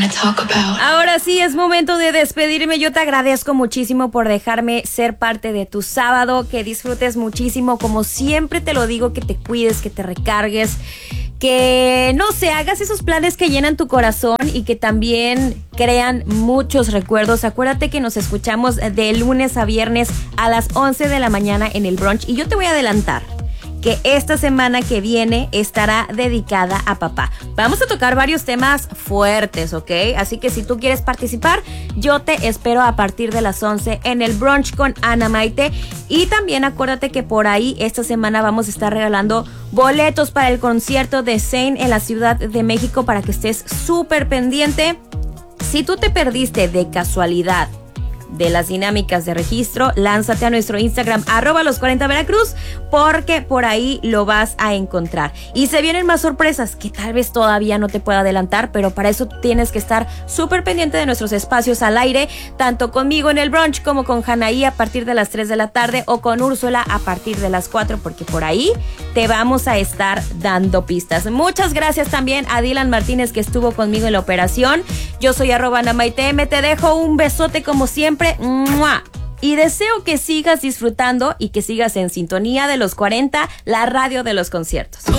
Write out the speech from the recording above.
Ahora sí es momento de despedirme. Yo te agradezco muchísimo por dejarme ser parte de tu sábado, que disfrutes muchísimo, como siempre te lo digo, que te cuides, que te recargues, que no sé, hagas esos planes que llenan tu corazón y que también crean muchos recuerdos. Acuérdate que nos escuchamos de lunes a viernes a las 11 de la mañana en el brunch, y yo te voy a adelantar que esta semana que viene estará dedicada a papá. Vamos a tocar varios temas fuertes, ¿ok? Así que si tú quieres participar, yo te espero a partir de las 11 en el brunch con Ana Maite. Y también acuérdate que por ahí esta semana vamos a estar regalando boletos para el concierto de Zayn en la Ciudad de México, para que estés súper pendiente. Si tú te perdiste de casualidad de las dinámicas de registro, lánzate a nuestro Instagram @los40veracruz, porque por ahí lo vas a encontrar. Y se vienen más sorpresas que tal vez todavía no te pueda adelantar, pero para eso tienes que estar súper pendiente de nuestros espacios al aire, tanto conmigo en el brunch como con Janaí a partir de las 3 de la tarde o con Úrsula a partir de las 4, porque por ahí te vamos a estar dando pistas. Muchas gracias también a Dylan Martínez, que estuvo conmigo en la operación. Yo soy @AnaMaiteM, te dejo un besote como siempre. ¡Mua! Y deseo que sigas disfrutando y que sigas en sintonía de los 40, la radio de los conciertos.